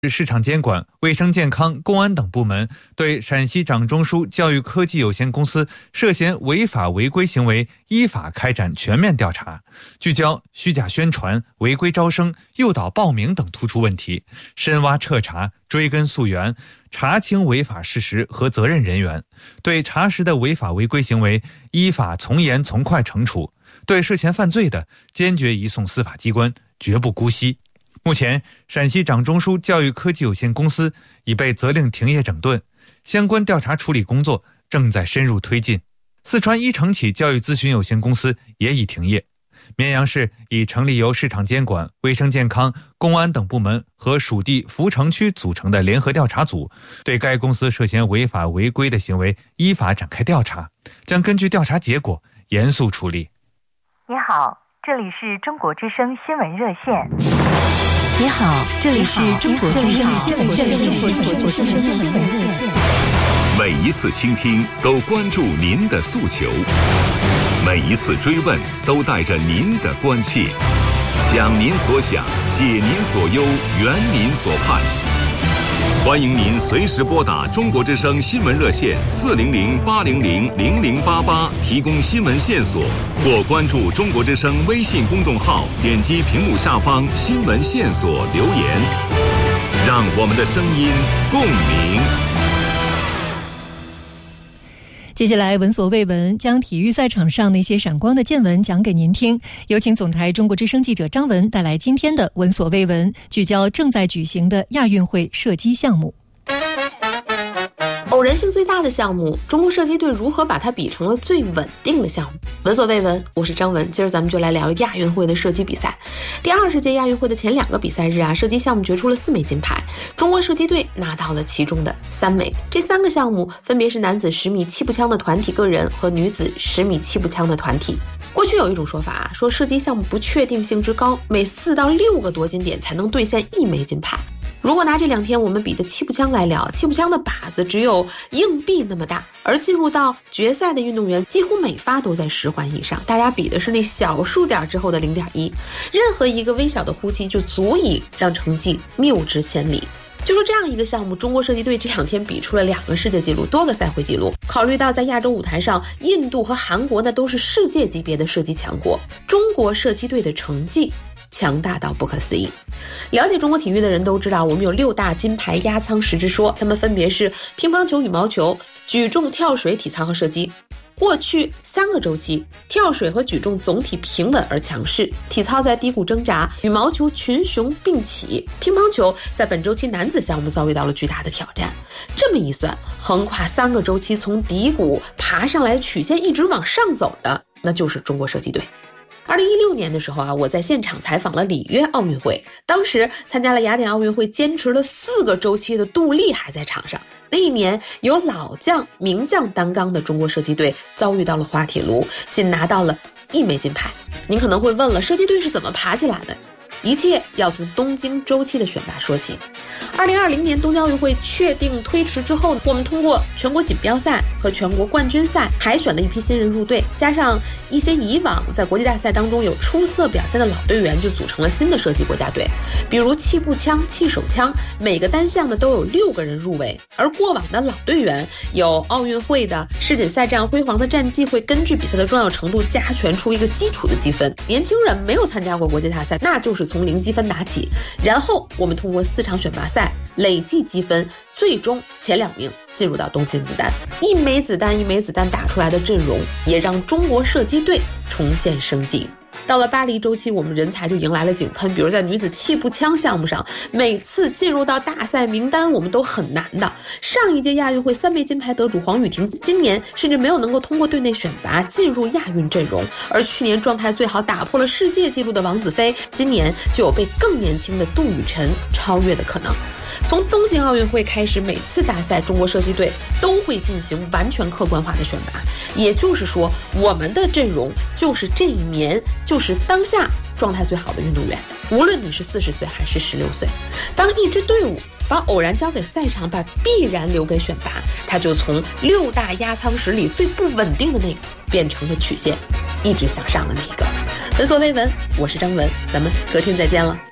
市场监管、卫生健康、公安等部门对陕西掌中枢教育科技有限公司涉嫌违法违规行为依法开展全面调查，聚焦虚假宣传、违规招生、诱导报名等突出问题，深挖彻查、追根溯源，查清违法事实和责任人员，对查实的违法违规行为依法从严从快惩处，对涉嫌犯罪的坚决移送司法机关，绝不姑息。目前，陕西掌中枢教育科技有限公司已被责令停业整顿，相关调查处理工作正在深入推进。四川一城启教育咨询有限公司也已停业。绵阳市已成立由市场监管、卫生健康、公安等部门和属地扶城区组成的联合调查组，对该公司涉嫌违法违规的行为依法展开调查，将根据调查结果严肃处理。 你好，这里是中国之声新闻热线。 你好，这里是中国之声新闻热线。 每一次倾听都关注您的诉求，每一次追问都带着您的关切，想您所想，解您所忧，圆您所盼。欢迎您随时拨打中国之声新闻热线400-800-0088提供新闻线索，或关注中国之声微信公众号，点击屏幕下方新闻线索留言，让我们的声音共鸣。 接下来闻所未闻，将体育赛场上那些闪光的见闻讲给您听。有请总台中国之声记者张文带来今天的闻所未闻，聚焦正在举行的亚运会射击项目。 偶然性最大的项目，中国射击队如何把它比成了最稳定的项目？闻所未闻，我是张文。今儿咱们就来聊亚运会的射击比赛。第20届亚运会的前2个比赛日射击项目决出了4枚金牌，中国射击队拿到了其中的3枚。这3个项目分别是男子10米气步枪的团体个人和女子10米气步枪的团体。过去有一种说法说射击项目不确定性之高，每4到6个夺金点才能兑现1枚金牌。如果拿这2天我们比的气步枪来聊，气步枪的靶子只有硬币那么大，而进入到决赛的运动员几乎每发都在10环以上，大家比的是那小数点之后的 0.1， 任何一个微小的呼吸就足以让成绩谬之千里。就说这样一个项目，中国射击队这2天比出了2个世界纪录，多个赛会纪录。考虑到在亚洲舞台上，印度和韩国那都是世界级别的射击强国，中国射击队的成绩强大到不可思议。了解中国体育的人都知道，我们有6大金牌压舱石之说，它们分别是乒乓球、羽毛球、举重、跳水、体操和射击。过去3个周期，跳水和举重总体平稳而强势，体操在低谷挣扎，羽毛球群雄并起，乒乓球在本周期男子项目遭遇到了巨大的挑战。这么一算，横跨3个周期从低谷爬上来，曲线一直往上走的，那就是中国射击队。2016年的时候我在现场采访了里约奥运会，当时参加了雅典奥运会坚持了4个周期的杜丽还在场上。那一年由老将名将担纲的中国射击队遭遇到了滑铁卢，仅拿到了1枚金牌。您可能会问了，射击队是怎么爬起来的？一切要从东京周期的选拔说起。2020年东京奥运会确定推迟之后，我们通过全国锦标赛和全国冠军赛海选了一批新人入队，加上一些以往在国际大赛当中有出色表现的老队员，就组成了新的射击国家队。比如气步枪、气手枪，每个单项呢都有6个人入围。而过往的老队员有奥运会的世锦赛这样辉煌的战绩，会根据比赛的重要程度加权出一个基础的积分。年轻人没有参加过国际大赛，那就是从0积分打起，然后我们通过4场选拔赛累计积分，最终前2名进入到东京女单。1枚子弹1枚子弹打出来的阵容，也让中国射击队重现生机。到了巴黎周期，我们人才就迎来了井喷，比如在女子气步枪项目上，每次进入到大赛名单我们都很难的。上一届亚运会3枚金牌得主黄雨婷，今年甚至没有能够通过队内选拔进入亚运阵容，而去年状态最好打破了世界纪录的王子飞，今年就有被更年轻的杜雨辰超越的可能。从东京奥运会开始，每次大赛中国射击队都会进行完全客观化的选拔，也就是说我们的阵容就是这一年，就是当下状态最好的运动员，无论你是40岁还是16岁。当一支队伍把偶然交给赛场，把必然留给选拔，它就从6大压舱石里最不稳定的那个变成了曲线一直向上的那一个。闻所未闻，我是张文，咱们隔天再见了。